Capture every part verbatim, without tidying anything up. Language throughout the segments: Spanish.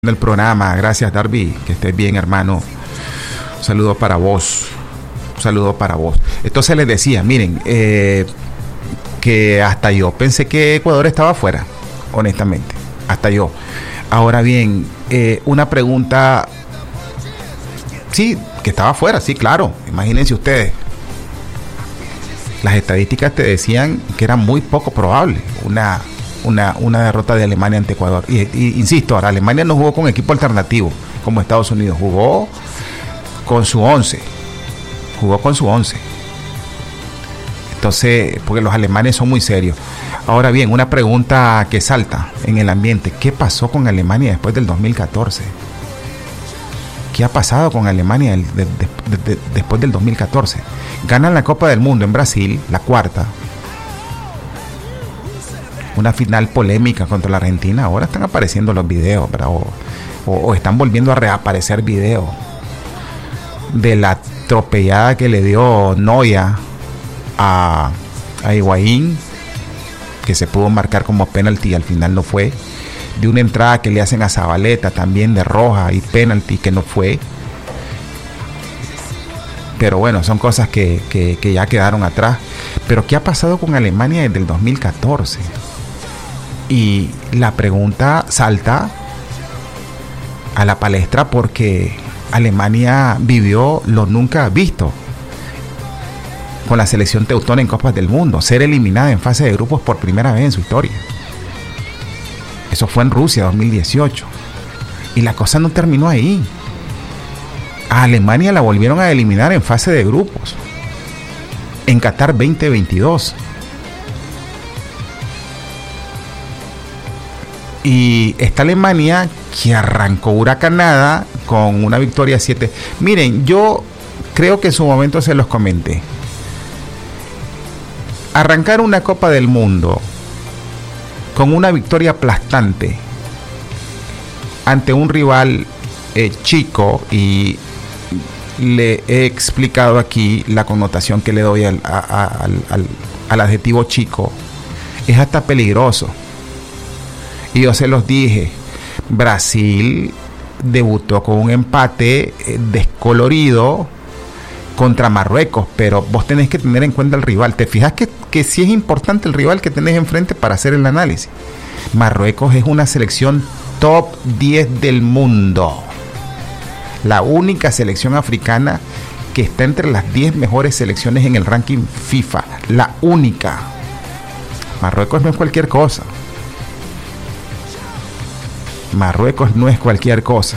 del programa. Gracias, Darby, que estés bien, hermano. Un saludo para vos. Un saludo para vos. Entonces les decía, miren, eh, que hasta yo pensé que Ecuador estaba fuera, honestamente. Hasta yo. Ahora bien, eh, una pregunta. Sí, que estaba fuera, sí, claro. Imagínense ustedes. Las estadísticas te decían que era muy poco probable una Una, una derrota de Alemania ante Ecuador. Y, y insisto, ahora Alemania no jugó con equipo alternativo como Estados Unidos, jugó con su once. Jugó con su once. Entonces, porque los alemanes son muy serios. Ahora bien, una pregunta que salta en el ambiente: ¿qué pasó con Alemania después del dos mil catorce? ¿Qué ha pasado con Alemania de, de, de, de, después del dos mil catorce? Ganan la Copa del Mundo en Brasil, la cuarta. Una final polémica contra la Argentina. Ahora están apareciendo los videos, o, o, o están volviendo a reaparecer videos de la atropellada que le dio Neuer a, a Higuaín, que se pudo marcar como penalti, al final no fue. De una entrada que le hacen a Zabaleta también de roja y penalti que no fue. Pero bueno, son cosas que, que, que ya quedaron atrás. Pero ¿qué ha pasado con Alemania desde el dos mil catorce? Y la pregunta salta a la palestra porque Alemania vivió lo nunca visto con la selección teutona en Copas del Mundo, ser eliminada en fase de grupos por primera vez en su historia. Eso fue en Rusia dos mil dieciocho. Y la cosa no terminó ahí. A Alemania la volvieron a eliminar en fase de grupos en Qatar veinte veintidós. Y esta Alemania que arrancó huracanada con una victoria siete. Miren, yo creo que en su momento se los comenté. Arrancar una Copa del Mundo con una victoria aplastante ante un rival eh, chico, y le he explicado aquí la connotación que le doy al, a, a, al, al, al adjetivo chico, es hasta peligroso. Y yo se los dije, Brasil debutó con un empate eh, descolorido contra Marruecos, pero vos tenés que tener en cuenta el rival. Te fijas que, que sí es importante el rival que tenés enfrente para hacer el análisis. Marruecos es una selección top diez del mundo. La única selección africana que está entre las diez mejores selecciones en el ranking FIFA. La única. Marruecos no es cualquier cosa. Marruecos no es cualquier cosa.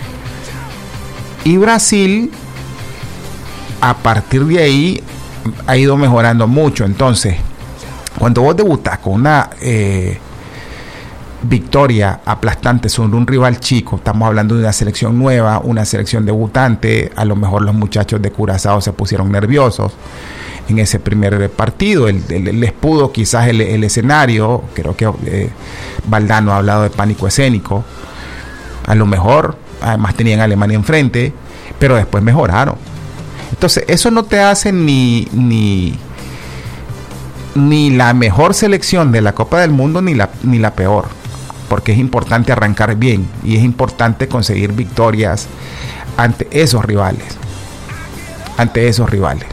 Y Brasil, a partir de ahí, ha ido mejorando mucho. Entonces, cuando vos debutás con una eh, victoria aplastante sobre un rival chico, estamos hablando de una selección nueva, una selección debutante, a lo mejor los muchachos de Curazao se pusieron nerviosos en ese primer partido. El, el, les pudo quizás el, el escenario, creo que eh, Valdano ha hablado de pánico escénico, a lo mejor, además tenían a Alemania enfrente, pero después mejoraron. Entonces eso no te hace ni ni ni la mejor selección de la Copa del Mundo ni la, ni la peor, porque es importante arrancar bien y es importante conseguir victorias ante esos rivales, ante esos rivales.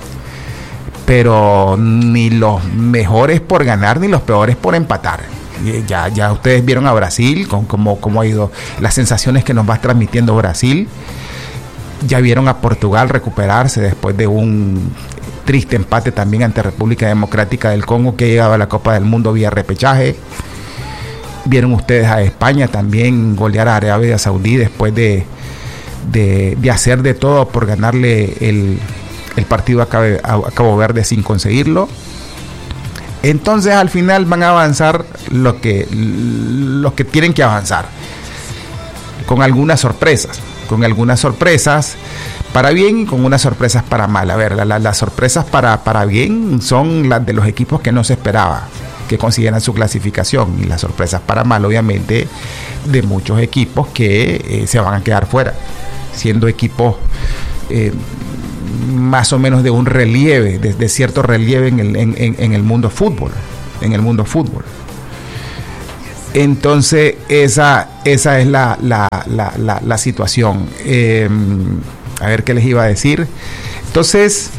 Pero ni los mejores por ganar ni los peores por empatar. Ya, ya ustedes vieron a Brasil, con cómo, cómo ha ido, las sensaciones que nos va transmitiendo Brasil. Ya vieron a Portugal recuperarse después de un triste empate también ante República Democrática del Congo, que llegaba a la Copa del Mundo vía repechaje. Vieron ustedes a España también golear a Arabia Saudí después de, de, de hacer de todo por ganarle el el partido a Cabo Verde sin conseguirlo. Entonces al final van a avanzar lo que, los que tienen que avanzar, con algunas sorpresas, con algunas sorpresas para bien y con unas sorpresas para mal. A ver, la, la, las sorpresas para, para bien son las de los equipos que no se esperaba que consiguieran su clasificación, y las sorpresas para mal, obviamente, de muchos equipos que eh, se van a quedar fuera, siendo equipos eh, más o menos de un relieve, de, de cierto relieve en el, en, en, en el mundo fútbol, en el mundo fútbol. Entonces, esa, esa es la, la, la, la, la situación. Eh, a ver qué les iba a decir. Entonces,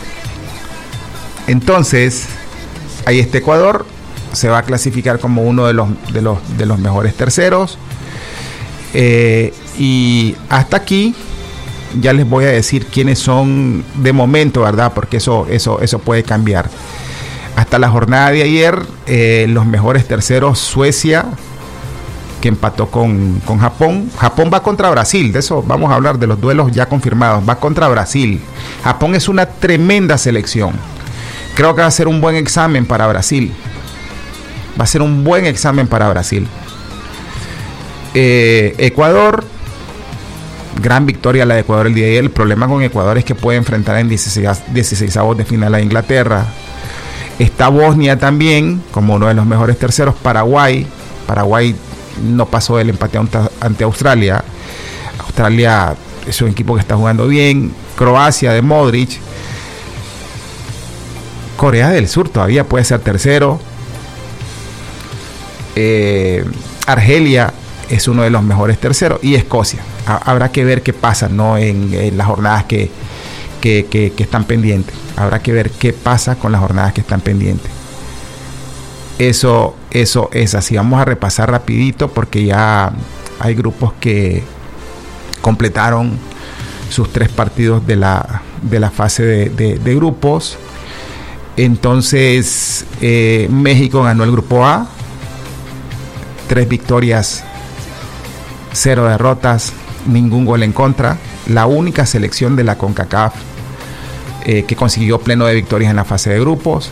entonces, ahí está Ecuador, se va a clasificar como uno de los, de los, de los mejores terceros. Eh, y hasta aquí ya les voy a decir quiénes son de momento, ¿verdad? Porque eso, eso, eso puede cambiar. Hasta la jornada de ayer, eh, los mejores terceros, Suecia, que empató con, con Japón. Japón va contra Brasil, de eso vamos a hablar, de los duelos ya confirmados. Va contra Brasil. Japón es una tremenda selección. Creo que va a ser un buen examen para Brasil. Va a ser un buen examen para Brasil. Eh, Ecuador, gran victoria la de Ecuador el día de ayer. El problema con Ecuador es que puede enfrentar en dieciseisavos de final a Inglaterra. Está Bosnia también, como uno de los mejores terceros. Paraguay. Paraguay no pasó del empate ante Australia. Australia es un equipo que está jugando bien. Croacia de Modric. Corea del Sur todavía puede ser tercero. Eh, Argelia es uno de los mejores terceros. Y Escocia. Habrá que ver qué pasa, ¿no? en, en las jornadas que, que, que, que están pendientes. Habrá que ver qué pasa con las jornadas que están pendientes. Eso, eso es así. Vamos a repasar rapidito porque ya hay grupos que completaron sus tres partidos de la, de la fase de, de, de grupos. Entonces, eh, México ganó el grupo A. Tres victorias, cero derrotas, ningún gol en contra. La única selección de la CONCACAF Eh, que consiguió pleno de victorias en la fase de grupos,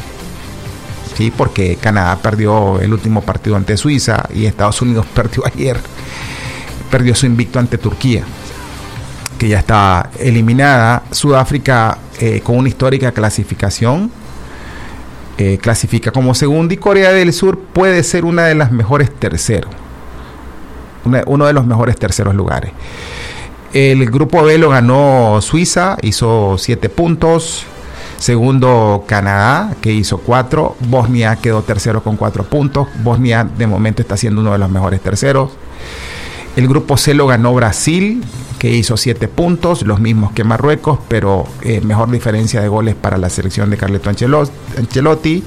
sí, porque Canadá perdió el último partido ante Suiza y Estados Unidos perdió ayer, perdió su invicto ante Turquía, que ya está eliminada. Sudáfrica, eh, con una histórica clasificación, eh, clasifica como segundo, y Corea del Sur puede ser una de las mejores terceros, una, uno de los mejores terceros lugares. El grupo B lo ganó Suiza, hizo siete puntos. Segundo, Canadá, que hizo cuatro. Bosnia quedó tercero con cuatro puntos. Bosnia de momento está siendo uno de los mejores terceros. El grupo C lo ganó Brasil, que hizo siete puntos, los mismos que Marruecos, pero eh, mejor diferencia de goles para la selección de Carleto Ancelotti.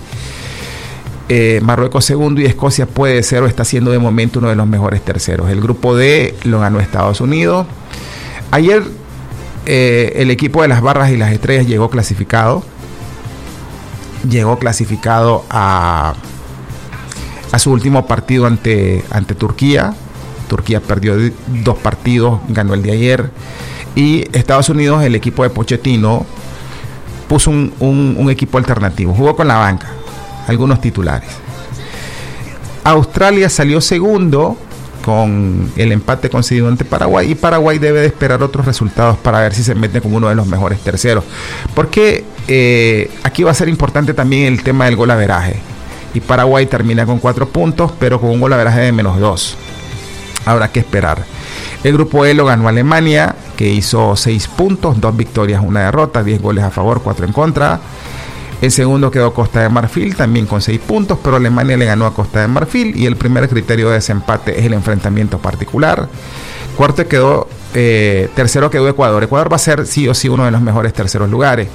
Eh, Marruecos segundo y Escocia puede ser o está siendo de momento uno de los mejores terceros. El grupo D lo ganó Estados Unidos. Ayer eh, el equipo de las Barras y las Estrellas llegó clasificado. Llegó clasificado a, a su último partido ante, ante Turquía. Turquía perdió dos partidos, ganó el de ayer. Y Estados Unidos, el equipo de Pochettino, puso un, un, un equipo alternativo. Jugó con la banca, algunos titulares. Australia salió segundo con el empate conseguido ante Paraguay, y Paraguay debe de esperar otros resultados para ver si se mete como uno de los mejores terceros, porque eh, aquí va a ser importante también el tema del golaveraje, y Paraguay termina con cuatro puntos pero con un golaveraje de menos dos. Habrá que esperar. El grupo E lo ganó Alemania, que hizo seis puntos, dos victorias, una derrota, diez goles a favor, cuatro en contra. El segundo quedó Costa de Marfil, también con seis puntos, pero Alemania le ganó a Costa de Marfil, y el primer criterio de desempate es el enfrentamiento particular. Cuarto quedó, eh, tercero quedó Ecuador. Ecuador va a ser sí o sí uno de los mejores terceros lugares.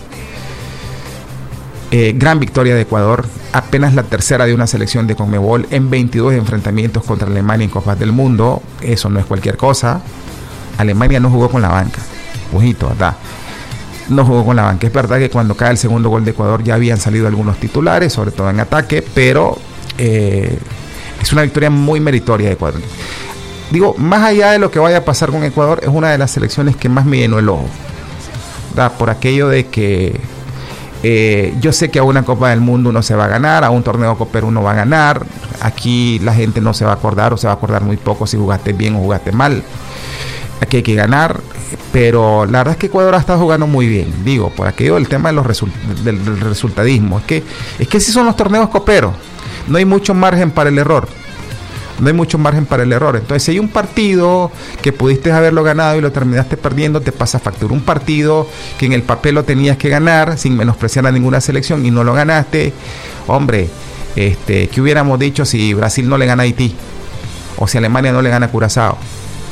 Eh, gran victoria de Ecuador, apenas la tercera de una selección de Conmebol en veintidós enfrentamientos contra Alemania en Copas del Mundo. Eso no es cualquier cosa. Alemania no jugó con la banca, ojito, ¿verdad? No jugó con la banca. Es verdad que cuando cae el segundo gol de Ecuador ya habían salido algunos titulares, sobre todo en ataque, pero eh, es una victoria muy meritoria de Ecuador. Digo, más allá de lo que vaya a pasar con Ecuador, es una de las selecciones que más me llenó el ojo, ¿verdad? Por aquello de que eh, yo sé que a una Copa del Mundo uno se va a ganar, a un torneo copero uno va a ganar. Aquí la gente no se va a acordar, o se va a acordar muy poco si jugaste bien o jugaste mal. Aquí hay que ganar, pero la verdad es que Ecuador ha estado jugando muy bien. Digo, por aquello del tema de los result- del, del resultadismo, es que es que si son los torneos coperos, no hay mucho margen para el error. No hay mucho margen para el error. Entonces, si hay un partido que pudiste haberlo ganado y lo terminaste perdiendo, te pasa factura. Un partido que en el papel lo tenías que ganar, sin menospreciar a ninguna selección, y no lo ganaste, hombre, Este, ¿qué hubiéramos dicho si Brasil no le gana a Haití? O si Alemania no le gana a Curazao.